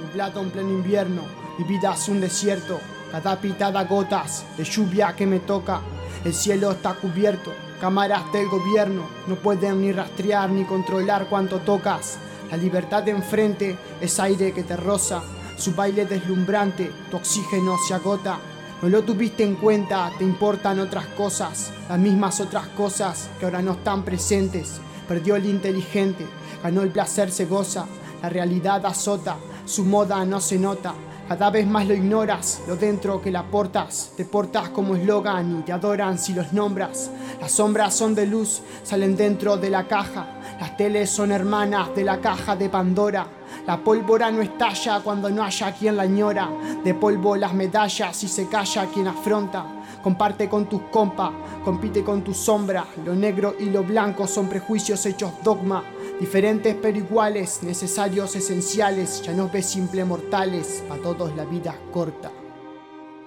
plato en pleno invierno, mi vida es un desierto. Cada pitada gotas de lluvia que me toca. El cielo está cubierto, cámaras del gobierno no pueden ni rastrear ni controlar cuánto tocas. La libertad de enfrente es aire que te roza, su baile deslumbrante, tu oxígeno se agota. No lo tuviste en cuenta, te importan otras cosas, las mismas otras cosas que ahora no están presentes. Perdió el inteligente, ganó el placer, se goza, la realidad azota, su moda no se nota. Cada vez más lo ignoras, lo dentro que la portas. Te portas como eslogan y te adoran si los nombras. Las sombras son de luz, salen dentro de la caja. Las teles son hermanas de la caja de Pandora. La pólvora no estalla cuando no haya quien la añora. De polvo las medallas y se calla quien afronta. Comparte con tus compas, compite con tu sombra. Lo negro y lo blanco son prejuicios hechos dogma. Diferentes pero iguales, necesarios, esenciales. Ya no ves simple mortales, a todos la vida es corta.